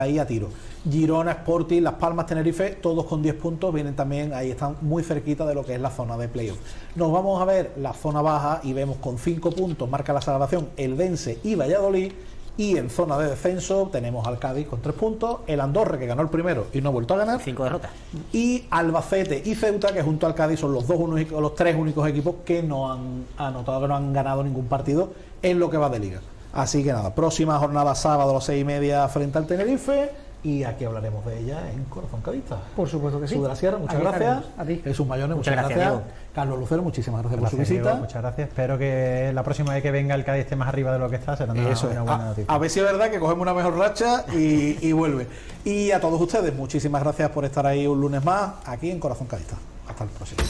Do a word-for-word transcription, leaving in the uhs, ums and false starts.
ahí a tiro. Girona, Sporting, Las Palmas, Tenerife, todos con diez puntos, vienen también, ahí están muy cerquita de lo que es la zona de playoff. Nos vamos a ver la zona baja y vemos con cinco puntos, marca la salvación Eldense y Valladolid, y en zona de descenso tenemos al Cádiz con tres puntos, el Andorra que ganó el primero y no ha vuelto a ganar, cinco derrotas, y Albacete y Ceuta, que junto al Cádiz son los dos únicos, los tres únicos equipos que no han anotado, que no han ganado ningún partido en lo que va de liga. Así que nada, próxima jornada sábado a las seis y media frente al Tenerife, y aquí hablaremos de ella en Corazón Cadista. Por supuesto que sí. Sud de la Sierra, muchas Aquí gracias. A ti. Jesús Mayones, muchas, muchas gracias. gracias. Carlos Lucero, muchísimas gracias, gracias por su visita. Diego, muchas gracias. Espero que la próxima vez que venga el Cádiz esté más arriba de lo que está, será una, Eso es. una buena a, noticia. A ver si es verdad que cogemos una mejor racha y, y vuelve. Y a todos ustedes, muchísimas gracias por estar ahí un lunes más aquí en Corazón Cadista. Hasta el próximo.